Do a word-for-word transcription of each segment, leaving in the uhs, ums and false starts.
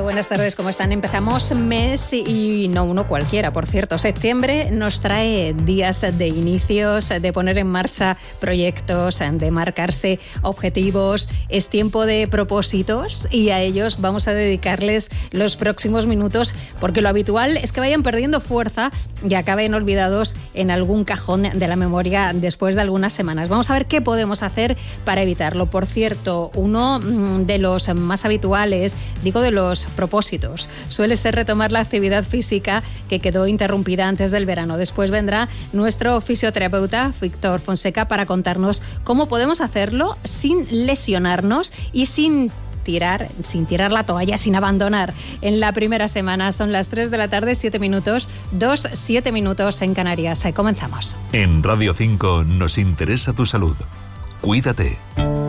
buenas tardes, ¿cómo están? Empezamos mes y no uno cualquiera, por cierto. Septiembre nos trae días de inicios, de poner en marcha proyectos, de marcarse objetivos. Es tiempo de propósitos y a ellos vamos a dedicarles los próximos minutos, porque lo habitual es que vayan perdiendo fuerza y acaben olvidados en algún cajón de la memoria después de algunas semanas. Vamos a ver qué podemos hacer para evitarlo. Por cierto, uno de los más habituales, digo de los propósitos, suele ser retomar la actividad física que quedó interrumpida antes del verano. Después vendrá nuestro fisioterapeuta, Víctor Fonseca, para contarnos cómo podemos hacerlo sin lesionarnos y sin tirar, sin tirar la toalla, sin abandonar en la primera semana. Son las tres de la tarde, siete minutos, dos, siete minutos en Canarias. Comenzamos. En Radio cinco nos interesa tu salud. Cuídate.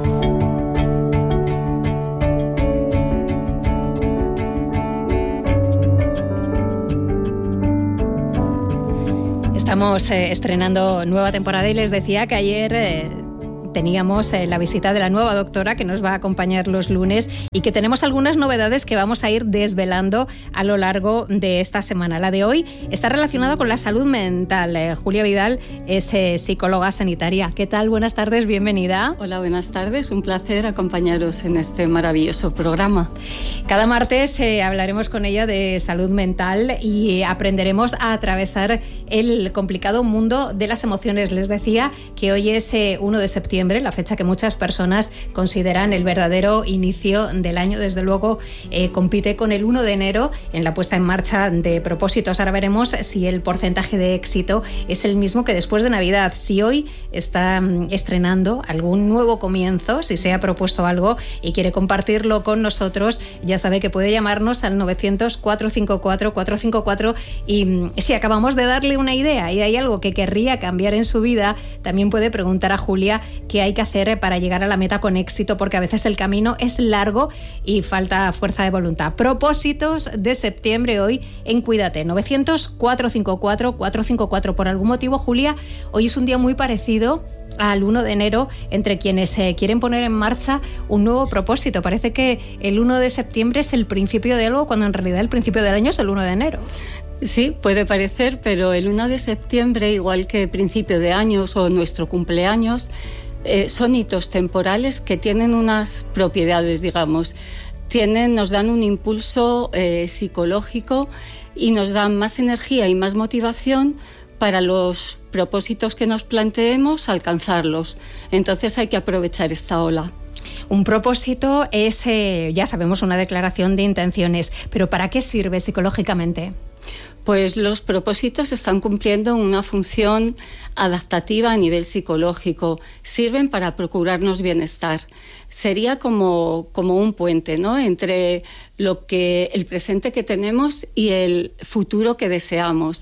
Estamos eh, estrenando nueva temporada y les decía que ayer eh, teníamos eh, la visita de la nueva doctora que nos va a acompañar los lunes y que tenemos algunas novedades que vamos a ir desvelando a lo largo de esta semana. La de hoy está relacionada con la salud mental. Eh, Julia Vidal es eh, psicóloga sanitaria. ¿Qué tal? Buenas tardes, bienvenida. Hola, buenas tardes. Un placer acompañaros en este maravilloso programa. Cada martes eh, hablaremos con ella de salud mental y aprenderemos a atravesar el complicado mundo de las emociones. Les decía que hoy es eh, uno de septiembre, la fecha que muchas personas consideran el verdadero inicio del año. Desde luego eh, compite con el uno de enero en la puesta en marcha de propósitos. Ahora veremos si el porcentaje de éxito es el mismo que después de Navidad. Si hoy está mm, estrenando algún nuevo comienzo, si se ha propuesto algo y quiere compartirlo con nosotros, ya sabe que puede llamarnos al novecientos, cuatrocientos cincuenta y cuatro, cuatrocientos cincuenta y cuatro y mm, si acabamos de darle una idea y hay algo que querría cambiar en su vida, también puede preguntar a Julia qué hay que hacer para llegar a la meta con éxito, porque a veces el camino es largo y falta fuerza de voluntad. Propósitos de septiembre hoy en Cuídate. novecientos, cuatrocientos cincuenta y cuatro, cuatrocientos cincuenta y cuatro. Por algún motivo, Julia, hoy es un día muy parecido al uno de enero entre quienes eh, quieren poner en marcha un nuevo propósito. Parece que el uno de septiembre es el principio de algo, cuando en realidad el principio del año es el uno de enero. Sí, puede parecer, pero el uno de septiembre, igual que principio de años o nuestro cumpleaños, eh, son hitos temporales que tienen unas propiedades, digamos. Tienen, nos dan un impulso eh, psicológico y nos dan más energía y más motivación para los propósitos que nos planteemos, alcanzarlos. Entonces hay que aprovechar esta ola. Un propósito es, eh, ya sabemos, una declaración de intenciones, pero ¿para qué sirve psicológicamente? Pues los propósitos están cumpliendo una función adaptativa a nivel psicológico. Sirven para procurarnos bienestar. Sería como, como un puente, ¿no?, entre lo que, el presente que tenemos y el futuro que deseamos.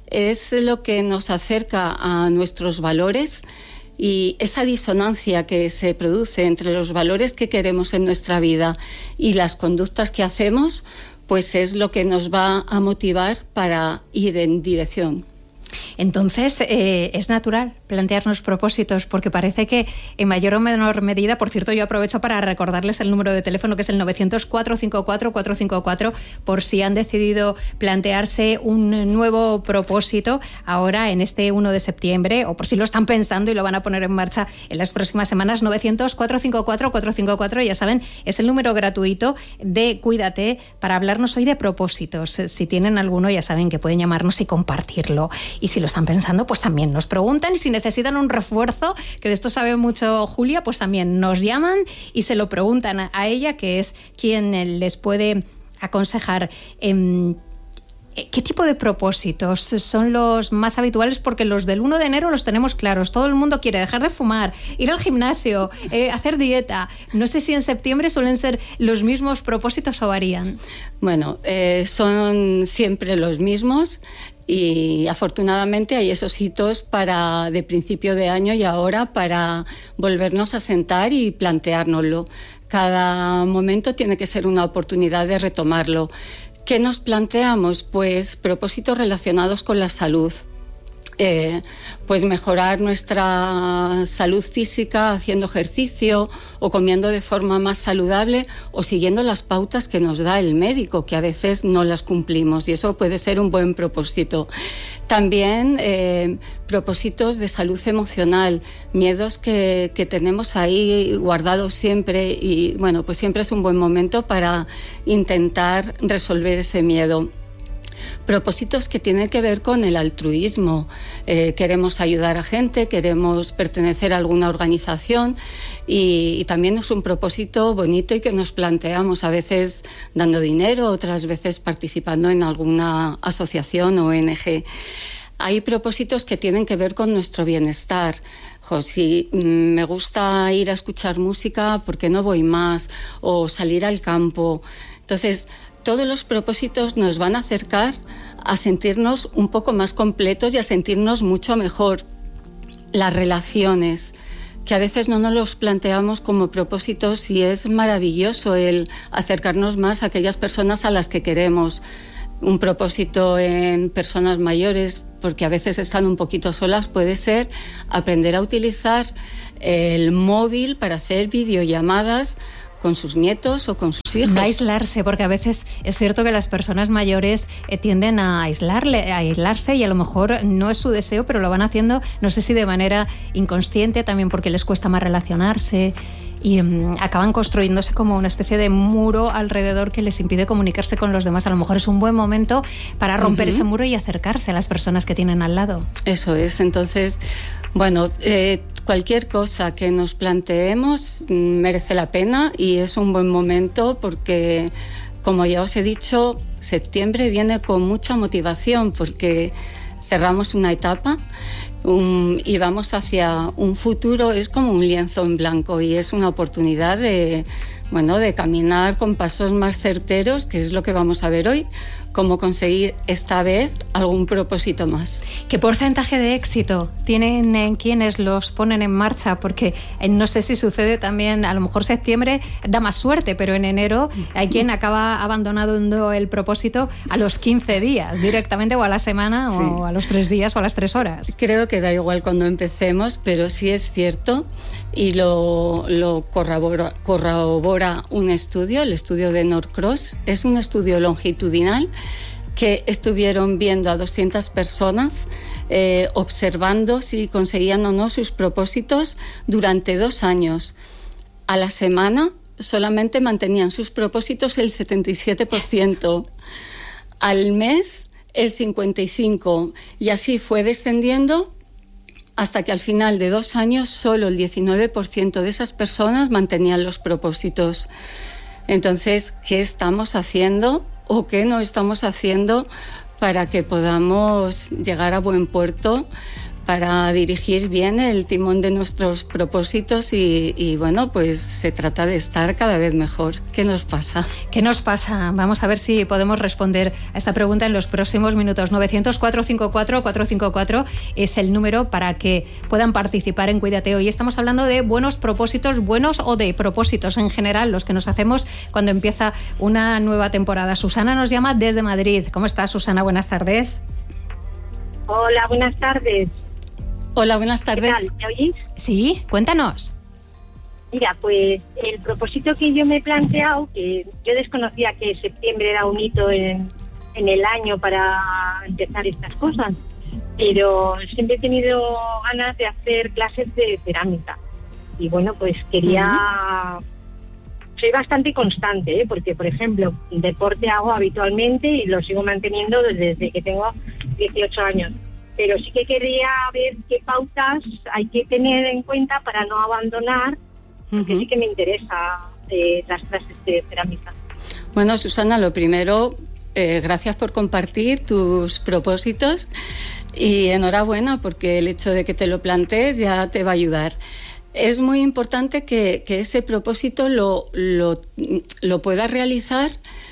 Es lo que nos acerca a nuestros valores y esa disonancia que se produce entre los valores que queremos en nuestra vida y las conductas que hacemos, pues es lo que nos va a motivar para ir en dirección. Entonces, eh, es natural plantearnos propósitos, porque parece que en mayor o menor medida, por cierto, yo aprovecho para recordarles el número de teléfono, que es el novecientos, cuatrocientos cincuenta y cuatro, cuatrocientos cincuenta y cuatro, por si han decidido plantearse un nuevo propósito ahora en este uno de septiembre, o por si lo están pensando y lo van a poner en marcha en las próximas semanas. Novecientos, cuatrocientos cincuenta y cuatro, cuatrocientos cincuenta y cuatro, ya saben, es el número gratuito de Cuídate para hablarnos hoy de propósitos. Si tienen alguno, ya saben que pueden llamarnos y compartirlo. Y si lo están pensando, pues también nos preguntan, y si necesitan un refuerzo, que de esto sabe mucho Julia, pues también nos llaman y se lo preguntan a ella, que es quien les puede aconsejar. Eh, ¿Qué tipo de propósitos son los más habituales? Porque los del uno de enero los tenemos claros. Todo el mundo quiere dejar de fumar, ir al gimnasio, eh, hacer dieta. No sé si en septiembre suelen ser los mismos propósitos o varían. Bueno, eh, son siempre los mismos. Y afortunadamente hay esos hitos para de principio de año y ahora para volvernos a sentar y planteárnoslo. Cada momento tiene que ser una oportunidad de retomarlo. ¿Qué nos planteamos? Pues propósitos relacionados con la salud. Eh, pues mejorar nuestra salud física haciendo ejercicio o comiendo de forma más saludable o siguiendo las pautas que nos da el médico, que a veces no las cumplimos, y eso puede ser un buen propósito. También eh, propósitos de salud emocional, miedos que, que tenemos ahí guardados siempre, y bueno, pues siempre es un buen momento para intentar resolver ese miedo. Propósitos que tienen que ver con el altruismo. Eh, queremos ayudar a gente, queremos pertenecer a alguna organización, y, y también es un propósito bonito y que nos planteamos, a veces dando dinero, otras veces participando en alguna asociación o O N G. Hay propósitos que tienen que ver con nuestro bienestar. Jo, si mm, me gusta ir a escuchar música, ¿por qué no voy más? O salir al campo. Entonces, todos los propósitos nos van a acercar a sentirnos un poco más completos y a sentirnos mucho mejor. Las relaciones, que a veces no nos los planteamos como propósitos, y es maravilloso el acercarnos más a aquellas personas a las que queremos. Un propósito en personas mayores, porque a veces están un poquito solas, puede ser aprender a utilizar el móvil para hacer videollamadas con sus nietos o con sus hijos. No aislarse, porque a veces es cierto que las personas mayores eh, tienden a, aislarle, a aislarse, y a lo mejor no es su deseo, pero lo van haciendo, no sé si de manera inconsciente, también porque les cuesta más relacionarse, y um, acaban construyéndose como una especie de muro alrededor que les impide comunicarse con los demás. A lo mejor es un buen momento para romper uh-huh. ese muro y acercarse a las personas que tienen al lado. Eso es. Entonces, bueno, eh, cualquier cosa que nos planteemos merece la pena, y es un buen momento porque, como ya os he dicho, septiembre viene con mucha motivación, porque cerramos una etapa um, y vamos hacia un futuro. Es como un lienzo en blanco, y es una oportunidad de, bueno, de caminar con pasos más certeros, que es lo que vamos a ver hoy, cómo conseguir esta vez algún propósito más. ¿Qué porcentaje de éxito tienen en quienes los ponen en marcha? Porque eh, no sé si sucede también, a lo mejor septiembre da más suerte, pero en enero hay quien acaba abandonando el propósito a los quince días directamente, o a la semana, sí. o a los tres días, o a las tres horas. Creo que da igual cuando empecemos, pero sí es cierto, y lo, lo corrobora, corrobora un estudio, el estudio de Norcross. Es un estudio longitudinal que estuvieron viendo a doscientas personas, eh, observando si conseguían o no sus propósitos durante dos años. A la semana solamente mantenían sus propósitos el setenta y siete por ciento, al mes el cincuenta y cinco por ciento, y así fue descendiendo hasta que al final de dos años solo el diecinueve por ciento de esas personas mantenían los propósitos. Entonces, ¿qué estamos haciendo o qué no estamos haciendo para que podamos llegar a buen puerto, para dirigir bien el timón de nuestros propósitos? Y, y bueno, pues se trata de estar cada vez mejor. ¿Qué nos pasa? ¿Qué nos pasa? Vamos a ver si podemos responder a esta pregunta en los próximos minutos. novecientos, cuatrocientos cincuenta y cuatro, cuatrocientos cincuenta y cuatro es el número para que puedan participar en Cuídate Hoy. Estamos hablando de buenos propósitos, buenos o de propósitos en general, los que nos hacemos cuando empieza una nueva temporada. Susana nos llama desde Madrid. ¿Cómo estás, Susana? Buenas tardes. Hola, buenas tardes. Hola, buenas tardes. ¿Qué tal? ¿Me oís? Sí, cuéntanos. Mira, pues el propósito que yo me he planteado, que yo desconocía que septiembre era un hito en, en el año para empezar estas cosas, pero siempre he tenido ganas de hacer clases de cerámica. Y bueno, pues quería... Uh-huh. Soy bastante constante, ¿eh? Porque, por ejemplo, deporte hago habitualmente y lo sigo manteniendo desde que tengo dieciocho años. Pero sí que quería ver qué pautas hay que tener en cuenta para no abandonar, porque uh-huh. sí que me interesa eh, las clases de cerámica. Bueno, Susana, lo primero, eh, gracias por compartir tus propósitos, y enhorabuena, porque el hecho de que te lo plantees ya te va a ayudar. Es muy importante que, que ese propósito lo, lo, lo puedas realizar,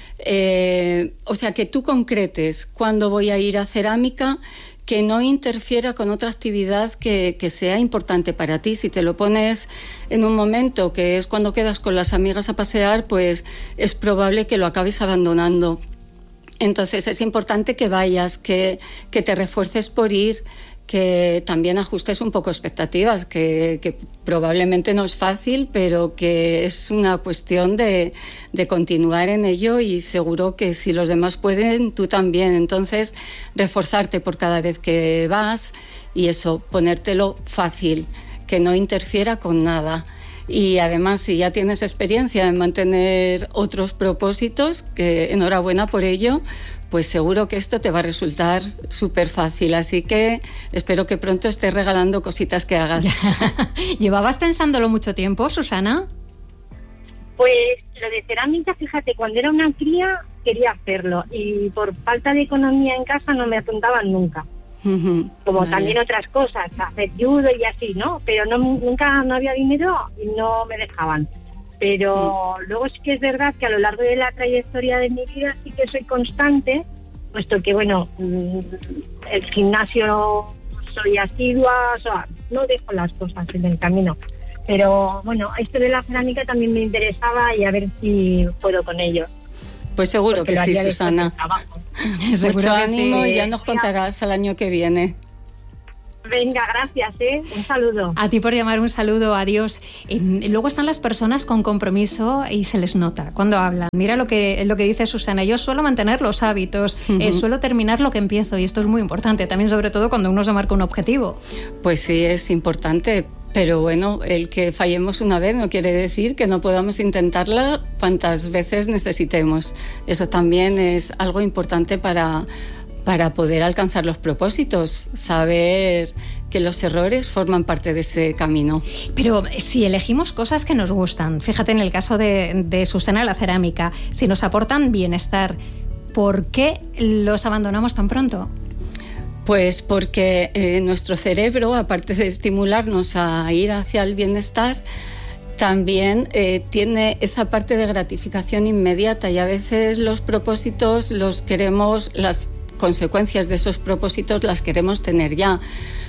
eh, o sea, que tú concretes cuándo voy a ir a cerámica, que no interfiera con otra actividad que, que sea importante para ti. Si te lo pones en un momento que es cuando quedas con las amigas a pasear, pues es probable que lo acabes abandonando. Entonces es importante que vayas, que, que te refuerces por ir, que también ajustes un poco expectativas, que, que probablemente no es fácil, pero que es una cuestión de, de continuar en ello, y seguro que si los demás pueden, tú también. Entonces, reforzarte por cada vez que vas y eso, ponértelo fácil, que no interfiera con nada. Y además, si ya tienes experiencia en mantener otros propósitos, que enhorabuena por ello, pues seguro que esto te va a resultar súper fácil. Así que espero que pronto estés regalando cositas que hagas. ¿Llevabas pensándolo mucho tiempo, Susana? Pues lo de cerámica, fíjate, cuando era una cría quería hacerlo y por falta de economía en casa no me apuntaban nunca. Uh-huh. Como vale. También otras cosas, hacer judo y así, ¿no? Pero no nunca no había dinero y no me dejaban. Pero sí. Luego sí que es verdad que a lo largo de la trayectoria de mi vida sí que soy constante, puesto que, bueno, el gimnasio soy asidua, o sea, no dejo las cosas en el camino. Pero, bueno, esto de la cerámica también me interesaba y a ver si puedo con ello. Pues seguro que sí, Susana. Mucho ánimo sí. Y ya nos contarás al año que viene. Venga, gracias, ¿eh? Un saludo. A ti por llamar, un saludo, adiós. Y luego están las personas con compromiso y se les nota cuando hablan. Mira lo que, lo que dice Susana, yo suelo mantener los hábitos, uh-huh. eh, suelo terminar lo que empiezo, y esto es muy importante, también sobre todo cuando uno se marca un objetivo. Pues sí, es importante, pero bueno, el que fallemos una vez no quiere decir que no podamos intentarla cuantas veces necesitemos. Eso también es algo importante para... para poder alcanzar los propósitos, saber que los errores forman parte de ese camino. Pero si elegimos cosas que nos gustan, fíjate en el caso de, de Susana, la cerámica, si nos aportan bienestar, ¿por qué los abandonamos tan pronto? Pues porque eh, nuestro cerebro, aparte de estimularnos a ir hacia el bienestar, también eh, tiene esa parte de gratificación inmediata, y a veces los propósitos los queremos, las consecuencias de esos propósitos las queremos tener ya.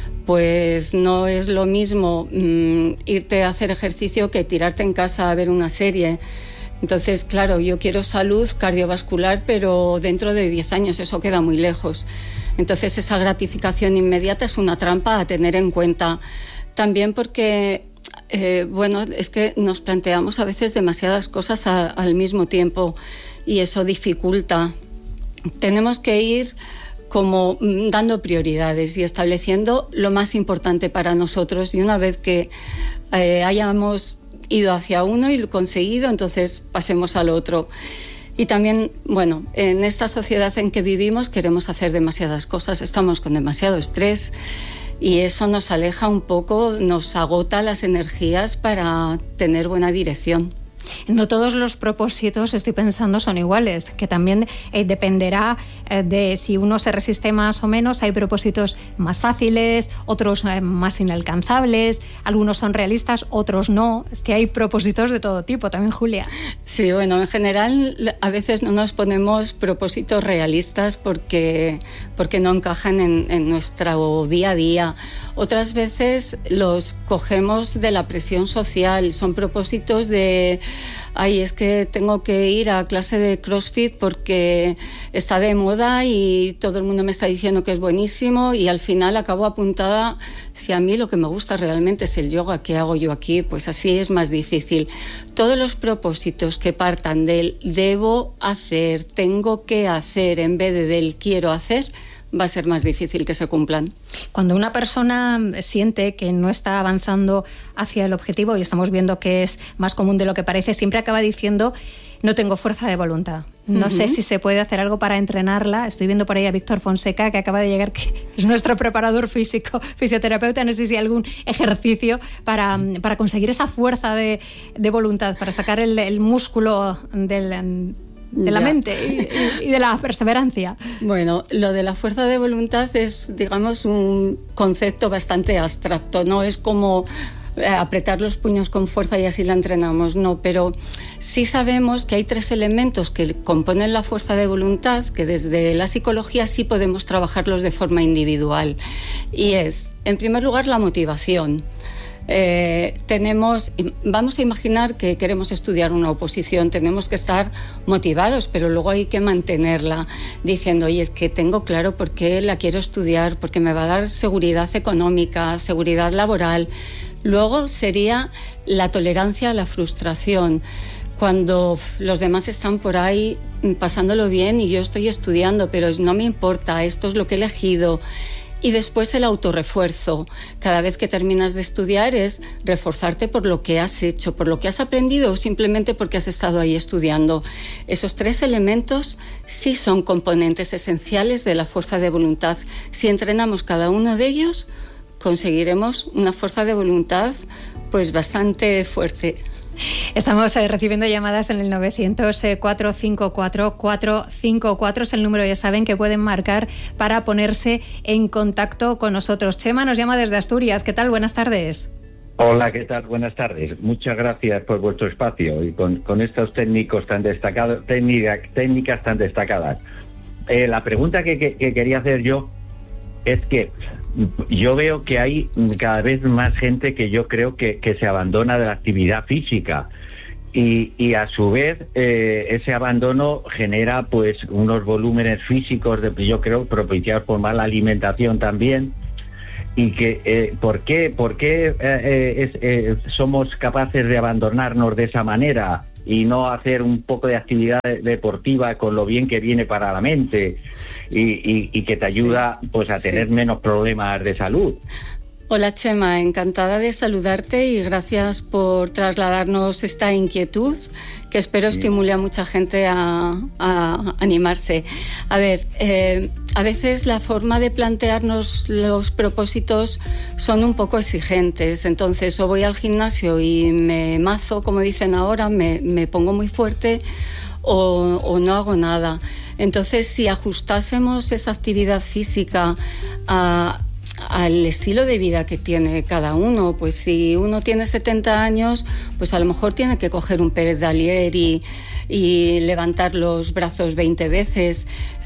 Pues no es lo mismo mmm, irte a hacer ejercicio que tirarte en casa a ver una serie. Entonces, claro, yo quiero salud cardiovascular, pero dentro de diez años eso queda muy lejos. Entonces, esa gratificación inmediata es una trampa a tener en cuenta. También porque, eh, bueno, es que nos planteamos a veces demasiadas cosas a, al mismo tiempo, y eso dificulta. Tenemos que ir como dando prioridades y estableciendo lo más importante para nosotros, y una vez que eh, hayamos ido hacia uno y lo conseguido, entonces pasemos al otro. Y también, bueno, en esta sociedad en que vivimos queremos hacer demasiadas cosas, estamos con demasiado estrés, y eso nos aleja un poco, nos agota las energías para tener buena dirección. No todos los propósitos, estoy pensando, son iguales, que también eh, dependerá eh, de si uno se resiste más o menos. Hay propósitos más fáciles, otros eh, más inalcanzables, algunos son realistas, otros no. Es que hay propósitos de todo tipo también, Julia. Sí, bueno, en general a veces no nos ponemos propósitos realistas porque, porque no encajan en, en nuestro día a día. Otras veces los cogemos de la presión social, son propósitos de... Ay, es que tengo que ir a clase de CrossFit porque está de moda y todo el mundo me está diciendo que es buenísimo, y al final acabo apuntada, si a mí lo que me gusta realmente es el yoga, ¿qué hago yo aquí? Pues así es más difícil. Todos los propósitos que partan del debo hacer, tengo que hacer, en vez de del quiero hacer, va a ser más difícil que se cumplan. Cuando una persona siente que no está avanzando hacia el objetivo, y estamos viendo que es más común de lo que parece, siempre acaba diciendo: no tengo fuerza de voluntad. No uh-huh. sé si se puede hacer algo para entrenarla. Estoy viendo por ahí a Víctor Fonseca, que acaba de llegar, que es nuestro preparador físico, fisioterapeuta. No sé si hay algún ejercicio para, para conseguir esa fuerza de, de voluntad, para sacar el, el músculo del... de la ya. mente y, y de la perseverancia. Bueno, lo de la fuerza de voluntad es, digamos, un concepto bastante abstracto, no es como apretar los puños con fuerza y así la entrenamos, no, pero sí sabemos que hay tres elementos que componen la fuerza de voluntad, que desde la psicología sí podemos trabajarlos de forma individual, y es, en primer lugar, la motivación. Eh, tenemos, vamos a imaginar que queremos estudiar una oposición, tenemos que estar motivados, pero luego hay que mantenerla diciendo, oye, es que tengo claro por qué la quiero estudiar, porque me va a dar seguridad económica, seguridad laboral. Luego sería la tolerancia a la frustración. Cuando los demás están por ahí pasándolo bien y yo estoy estudiando, pero no me importa, esto es lo que he elegido. Y después el autorrefuerzo. Cada vez que terminas de estudiar es reforzarte por lo que has hecho, por lo que has aprendido o simplemente porque has estado ahí estudiando. Esos tres elementos sí son componentes esenciales de la fuerza de voluntad. Si entrenamos cada uno de ellos, conseguiremos una fuerza de voluntad pues bastante fuerte. Estamos eh, recibiendo llamadas en el novecientos cuatro cinco cuatro cuatro cinco cuatro, es el número, ya saben, que pueden marcar para ponerse en contacto con nosotros. Chema nos llama desde Asturias. ¿Qué tal? Buenas tardes. Hola, ¿qué tal? Buenas tardes. Muchas gracias por vuestro espacio y con, con estos técnicos tan destacados, técnica, técnicas tan destacadas. Eh, la pregunta que, que, que quería hacer yo es que yo veo que hay cada vez más gente que yo creo que, que se abandona de la actividad física y, y a su vez eh, ese abandono genera pues unos volúmenes físicos de, yo creo, propiciados por mala alimentación también. Y que eh, ¿por qué, por qué eh, eh, es, eh, somos capaces de abandonarnos de esa manera y no hacer un poco de actividad deportiva con lo bien que viene para la mente y, y, y que te ayuda sí, pues a tener sí. menos problemas de salud? Hola Chema, encantada de saludarte y gracias por trasladarnos esta inquietud que espero estimule a mucha gente a, a animarse. A ver, eh, a veces la forma de plantearnos los propósitos son un poco exigentes, entonces o voy al gimnasio y me mazo, como dicen ahora, me, me pongo muy fuerte o, o no hago nada. Entonces, si ajustásemos esa actividad física a al estilo de vida que tiene cada uno, pues si uno tiene setenta años, pues a lo mejor tiene que coger un pedalier y, y levantar los brazos veinte veces.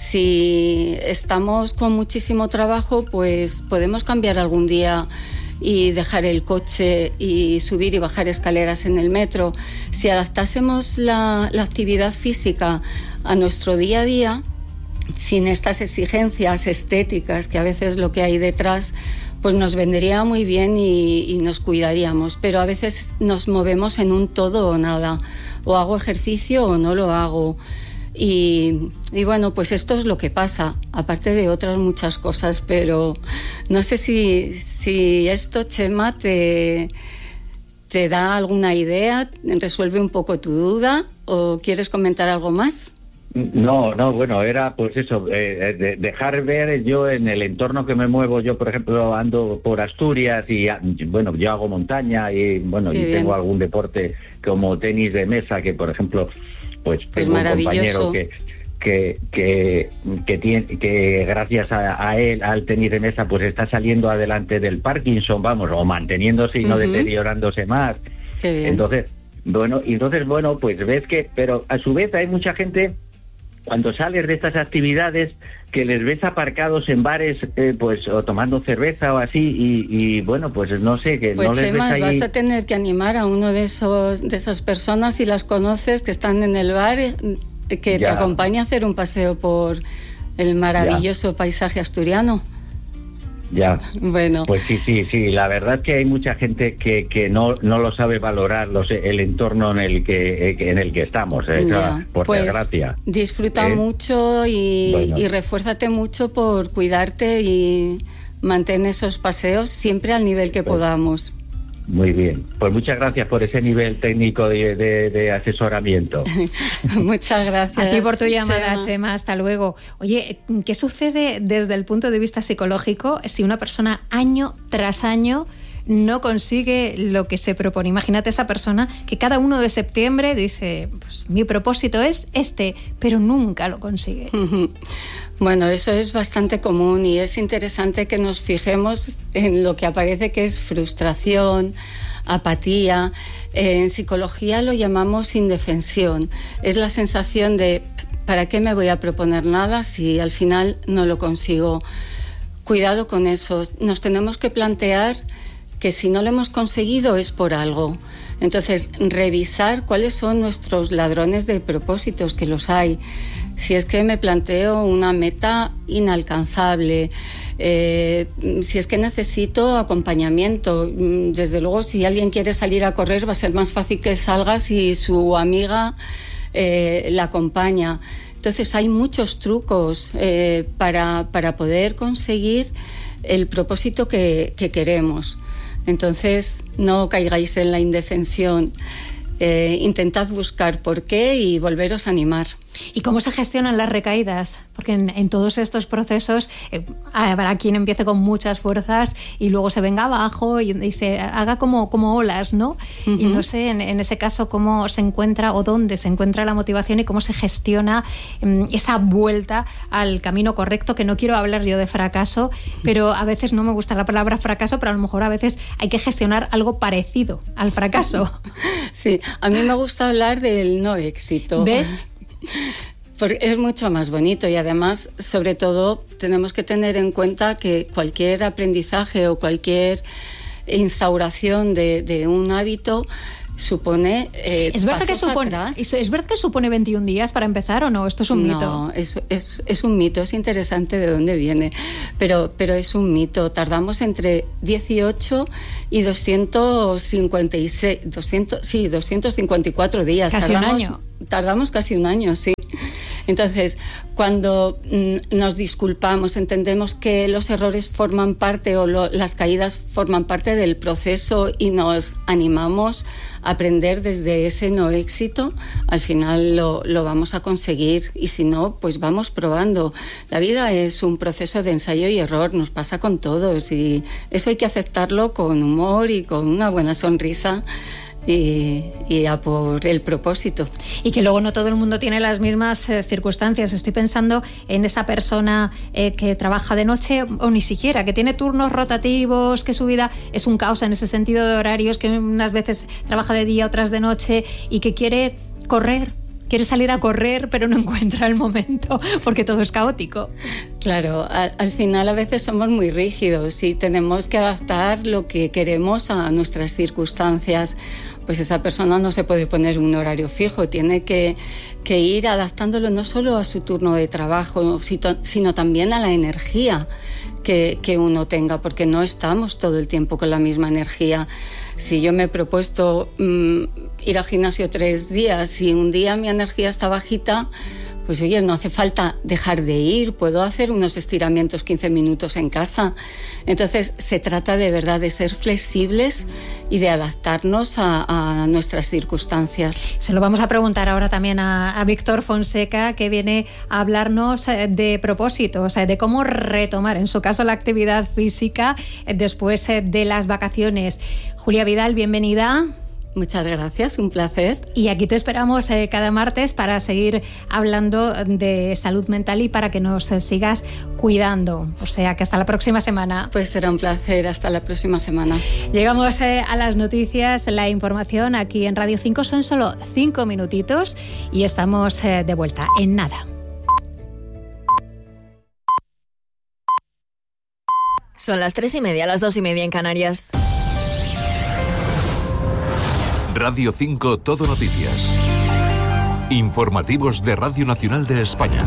Si estamos con muchísimo trabajo, pues podemos cambiar algún día y dejar el coche y subir y bajar escaleras en el metro. Si adaptásemos la, la actividad física a nuestro día a día, sin estas exigencias estéticas que a veces lo que hay detrás, pues nos vendría muy bien y, y nos cuidaríamos, pero a veces nos movemos en un todo o nada, o hago ejercicio o no lo hago y, y bueno, pues esto es lo que pasa, aparte de otras muchas cosas, pero no sé si, si esto, Chema, te, te da alguna idea, resuelve un poco tu duda o quieres comentar algo más. No, no, bueno, era pues eso, eh, de, dejar ver yo en el entorno que me muevo, yo por ejemplo ando por Asturias y bueno, yo hago montaña y bueno, Qué y bien. Tengo algún deporte como tenis de mesa que por ejemplo, pues, pues tengo un compañero que que que que tiene que gracias a, a él, al tenis de mesa, pues está saliendo adelante del Parkinson, vamos, o manteniéndose y uh-huh. no deteriorándose más. Qué bien. Entonces, bueno, y entonces bueno, pues ves que, pero a su vez hay mucha gente cuando sales de estas actividades que les ves aparcados en bares, eh, pues o tomando cerveza o así y, y bueno, pues no sé, que pues no les Chema, ves ahí. Vas a tener que animar a uno de esos de esas personas, si las conoces, que están en el bar, que ya. te acompañe a hacer un paseo por el maravilloso ya. paisaje asturiano. Ya, bueno, pues sí, sí, sí, la verdad es que hay mucha gente que, que no, no lo sabe valorar los, el entorno en el que en el que estamos, eh, ya, por pues desgracia. Disfruta ¿Eh? mucho y, bueno. y refuérzate mucho por cuidarte y mantén esos paseos siempre al nivel que pues, podamos. Muy bien, pues muchas gracias por ese nivel técnico de, de, de asesoramiento. Muchas gracias. A ti por tu llamada, Chema. Chema, hasta luego. Oye, ¿qué sucede desde el punto de vista psicológico si una persona año tras año no consigue lo que se propone? Imagínate esa persona que cada uno de septiembre dice, pues mi propósito es este, pero nunca lo consigue. Bueno, eso es bastante común y es interesante que nos fijemos en lo que aparece, que es frustración, apatía. En psicología lo llamamos indefensión. Es la sensación de ¿para qué me voy a proponer nada si al final no lo consigo? Cuidado con eso. Nos tenemos que plantear que si no lo hemos conseguido es por algo. Entonces, revisar cuáles son nuestros ladrones de propósitos, que los hay. Si es que me planteo una meta inalcanzable, eh, si es que necesito acompañamiento. Desde luego, si alguien quiere salir a correr, va a ser más fácil que salga si su amiga eh, la acompaña. Entonces, hay muchos trucos eh, para, para poder conseguir el propósito que, que queremos. Entonces, no caigáis en la indefensión. Eh, intentad buscar por qué y volveros a animar. ¿Y cómo se gestionan las recaídas? Porque en, en todos estos procesos eh, habrá quien empiece con muchas fuerzas y luego se venga abajo y, y se haga como, como olas, ¿no? Uh-huh. Y no sé, en, en ese caso, cómo se encuentra o dónde se encuentra la motivación y cómo se gestiona eh, esa vuelta al camino correcto, que no quiero hablar yo de fracaso, pero a veces no me gusta la palabra fracaso, pero a lo mejor a veces hay que gestionar algo parecido al fracaso. Sí, a mí me gusta hablar del no éxito. ¿Ves? Porque es mucho más bonito y además, sobre todo, tenemos que tener en cuenta que cualquier aprendizaje o cualquier instauración de, de un hábito supone eh, ¿Es verdad, pasos que supone, atrás. ¿Es verdad que supone veintiún días para empezar o no? ¿Esto es un mito? No, es, es, es un mito, es interesante de dónde viene, pero, pero es un mito. Tardamos entre dieciocho y doscientos cincuenta y seis, doscientos, sí, doscientos cincuenta y cuatro días. Casi tardamos, un año. Tardamos casi un año, sí. Entonces, cuando mm, nos disculpamos, entendemos que los errores forman parte o lo, las caídas forman parte del proceso y nos animamos a aprender desde ese no éxito, al final lo, lo vamos a conseguir y si no, pues vamos probando. La vida es un proceso de ensayo y error, nos pasa con todos y eso hay que aceptarlo con humor y con una buena sonrisa. Y, y a por el propósito. Y que luego no todo el mundo tiene las mismas eh, circunstancias. Estoy pensando en esa persona eh, que trabaja de noche o ni siquiera, que tiene turnos rotativos, que su vida es un caos en ese sentido de horarios, que unas veces trabaja de día, otras de noche y que quiere correr. Quiere salir a correr, pero no encuentra el momento porque todo es caótico. Claro, al, al final a veces somos muy rígidos y tenemos que adaptar lo que queremos a nuestras circunstancias. Pues esa persona no se puede poner un horario fijo, tiene que, que ir adaptándolo no solo a su turno de trabajo, sino también a la energía que, que uno tenga, porque no estamos todo el tiempo con la misma energía. Si yo me he propuesto mmm, ir al gimnasio tres días y un día mi energía está bajita, pues oye, no hace falta dejar de ir, puedo hacer unos estiramientos quince minutos en casa. Entonces se trata de verdad de ser flexibles y de adaptarnos a, a nuestras circunstancias. Se lo vamos a preguntar ahora también a, a Víctor Fonseca, que viene a hablarnos de propósitos, de cómo retomar, en su caso, la actividad física después de las vacaciones. Julia Vidal, bienvenida. Muchas gracias, un placer. Y aquí te esperamos eh, cada martes para seguir hablando de salud mental y para que nos eh, sigas cuidando. O sea, que hasta la próxima semana. Pues será un placer, hasta la próxima semana. Llegamos eh, a las noticias, la información aquí en Radio cinco. Son solo cinco minutitos y estamos eh, de vuelta en nada. Son las tres y media, las dos y media en Canarias. Radio cinco Todo Noticias. Informativos de Radio Nacional de España.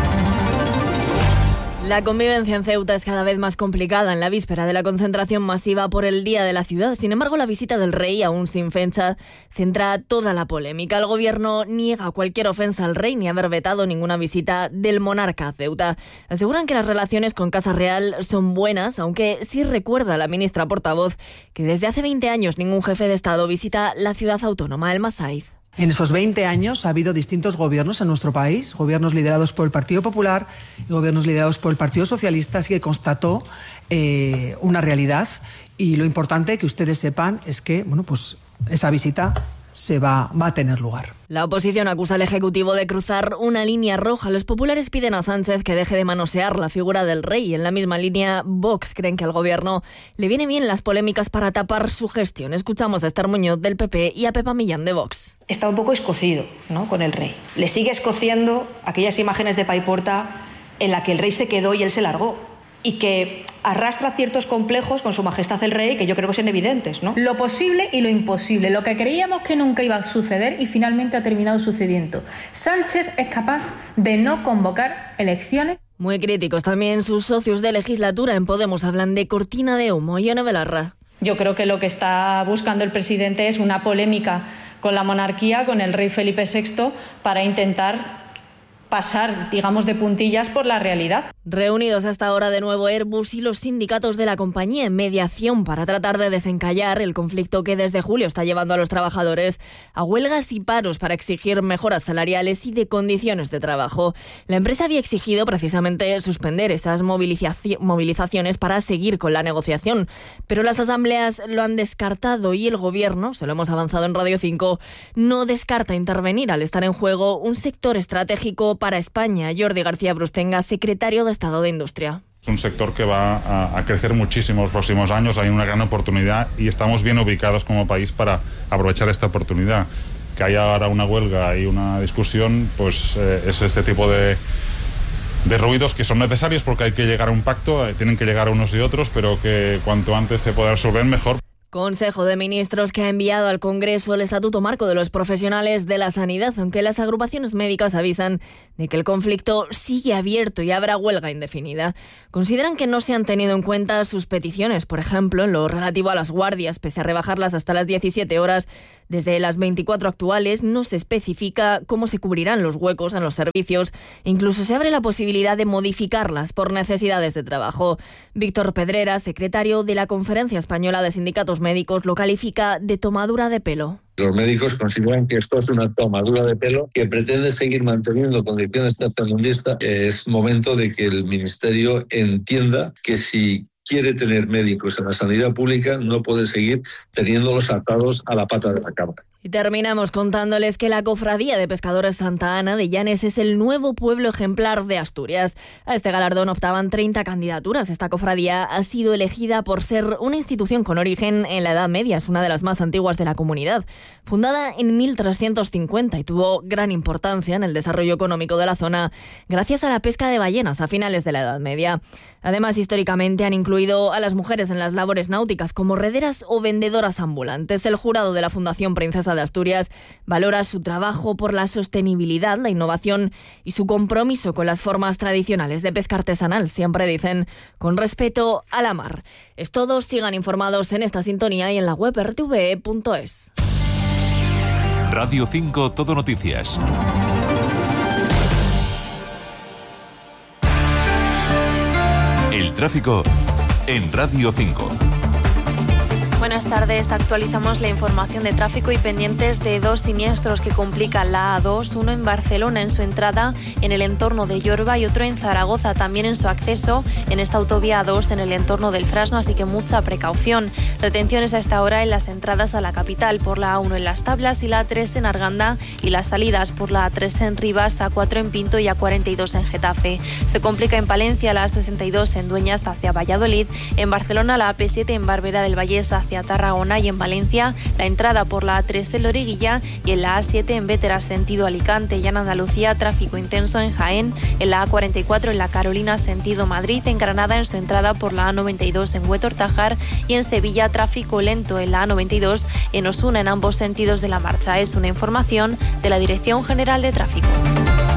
La convivencia en Ceuta es cada vez más complicada en la víspera de la concentración masiva por el Día de la Ciudad. Sin embargo, la visita del rey, aún sin fecha, centra toda la polémica. El gobierno niega cualquier ofensa al rey ni haber vetado ninguna visita del monarca a Ceuta. Aseguran que las relaciones con Casa Real son buenas, aunque sí recuerda la ministra portavoz que desde hace veinte años ningún jefe de Estado visita la ciudad autónoma, El Masaiz. En esos veinte años ha habido distintos gobiernos en nuestro país, gobiernos liderados por el Partido Popular y gobiernos liderados por el Partido Socialista, así que constató eh, una realidad y lo importante que ustedes sepan es que, bueno, pues esa visita se va, va a tener lugar. La oposición acusa al Ejecutivo de cruzar una línea roja. Los populares piden a Sánchez que deje de manosear la figura del rey. En la misma línea, Vox creen que al gobierno le viene bien las polémicas para tapar su gestión. Escuchamos a Esther Muñoz del P P y a Pepa Millán de Vox. Está un poco escocido, ¿no?, con el rey. Le sigue escociendo aquellas imágenes de Paiporta en la que el rey se quedó y él se largó. Y que arrastra ciertos complejos con su majestad el rey que yo creo que son evidentes, ¿no? Lo posible y lo imposible, lo que creíamos que nunca iba a suceder y finalmente ha terminado sucediendo. Sánchez es capaz de no convocar elecciones. Muy críticos también sus socios de legislatura. En Podemos hablan de cortina de humo. Ione Belarra. Yo creo que lo que está buscando el presidente es una polémica con la monarquía, con el rey Felipe sexto, para intentar pasar, digamos, de puntillas por la realidad. Reunidos hasta ahora de nuevo Airbus y los sindicatos de la compañía en mediación para tratar de desencallar el conflicto que desde julio está llevando a los trabajadores a huelgas y paros para exigir mejoras salariales y de condiciones de trabajo. La empresa había exigido precisamente suspender esas movilizaciones para seguir con la negociación, pero las asambleas lo han descartado y el gobierno, se lo hemos avanzado en Radio cinco, no descarta intervenir al estar en juego un sector estratégico para España. Jordi García Brustenga, secretario de Estado de Industria. Es un sector que va a, a crecer muchísimo los próximos años, hay una gran oportunidad y estamos bien ubicados como país para aprovechar esta oportunidad. Que haya ahora una huelga y una discusión, pues eh, es este tipo de, de ruidos que son necesarios porque hay que llegar a un pacto, eh, tienen que llegar unos y otros, pero que cuanto antes se pueda resolver mejor. Consejo de Ministros que ha enviado al Congreso el Estatuto Marco de los Profesionales de la Sanidad, aunque las agrupaciones médicas avisan de que el conflicto sigue abierto y habrá huelga indefinida. Consideran que no se han tenido en cuenta sus peticiones, por ejemplo, en lo relativo a las guardias, pese a rebajarlas hasta las diecisiete horas. Desde las veinticuatro actuales no se especifica cómo se cubrirán los huecos en los servicios e incluso se abre la posibilidad de modificarlas por necesidades de trabajo. Víctor Pedrera, secretario de la Conferencia Española de Sindicatos Médicos, lo califica de tomadura de pelo. Los médicos consideran que esto es una tomadura de pelo que pretende seguir manteniendo condiciones tercermundistas. Es momento de que el Ministerio entienda que si quiere tener médicos en la sanidad pública, no puede seguir teniéndolos atados a la pata de la cama. Y terminamos contándoles que la Cofradía de Pescadores Santa Ana de Llanes es el nuevo pueblo ejemplar de Asturias. A este galardón optaban treinta candidaturas. Esta cofradía ha sido elegida por ser una institución con origen en la Edad Media. Es una de las más antiguas de la comunidad. Fundada en mil trescientos cincuenta y tuvo gran importancia en el desarrollo económico de la zona gracias a la pesca de ballenas a finales de la Edad Media. Además, históricamente han incluido a las mujeres en las labores náuticas como rederas o vendedoras ambulantes. El jurado de la Fundación Princesa de Asturias valora su trabajo por la sostenibilidad, la innovación y su compromiso con las formas tradicionales de pesca artesanal, siempre dicen, con respeto a la mar. Es todo, sigan informados en esta sintonía y en la web r t v e punto es. Radio cinco Todo Noticias. El tráfico en Radio cinco. Buenas tardes, actualizamos la información de tráfico y pendientes de dos siniestros que complican la A dos, uno en Barcelona en su entrada en el entorno de Yorba y otro en Zaragoza también en su acceso en esta autovía A dos en el entorno del Frasno, así que mucha precaución. Retenciones a esta hora en las entradas a la capital por la A uno en Las Tablas y la A tres en Arganda y las salidas por la A tres en Rivas, A cuatro en Pinto y A cuarenta y dos en Getafe. Se complica en Palencia la A sesenta y dos en Dueñas hacia Valladolid, en Barcelona la A P siete en Barbera del Vallés hacia Tarragona y en Valencia la entrada por la A tres en Loriguilla y en la A siete en Bétera sentido Alicante y en Andalucía tráfico intenso en Jaén, en la A cuarenta y cuatro en la Carolina sentido Madrid, en Granada en su entrada por la A noventa y dos en Huetor-Tájar y en Sevilla tráfico lento en la A noventa y dos en Osuna en ambos sentidos de la marcha. Es una información de la Dirección General de Tráfico.